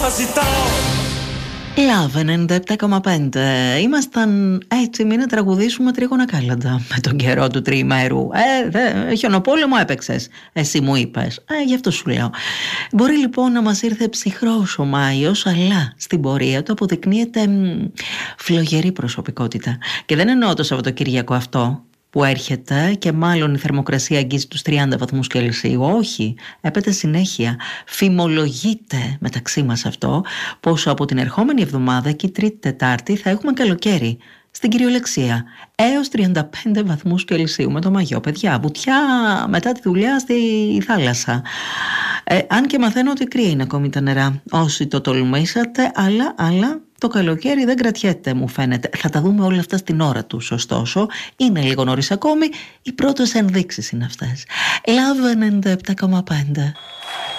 Love 97,5. Ήμασταν έτοιμοι να τραγουδήσουμε τρίγωνα κάλαντα με τον καιρό του τριημέρου. Χιονοπόλεμο έπαιξες. Εσύ μου είπες. Γι' αυτό σου λέω. Μπορεί λοιπόν να μας ήρθε ψυχρός ο Μάιος, αλλά στην πορεία του αποδεικνύεται φλογερή προσωπικότητα. Και δεν εννοώ το Σαββατοκύριακο αυτό που έρχεται και μάλλον η θερμοκρασία αγγίζει τους 30 βαθμούς Κελσίου. Όχι, έπεται συνέχεια. Φημολογείται μεταξύ μας αυτό πως από την ερχόμενη εβδομάδα και η Τρίτη Τετάρτη θα έχουμε καλοκαίρι. Στην κυριολεξία, έως 35 βαθμούς Κελσίου με το μαγιό, παιδιά, βουτιά μετά τη δουλειά στη θάλασσα. Αν και μαθαίνω ότι κρύα είναι ακόμη τα νερά, όσοι το τολμήσατε, αλλά το καλοκαίρι δεν κρατιέται, μου φαίνεται. Θα τα δούμε όλα αυτά στην ώρα τους, ωστόσο. Είναι λίγο νωρίς ακόμη, οι πρώτες ενδείξεις είναι αυτές. Love 97,5.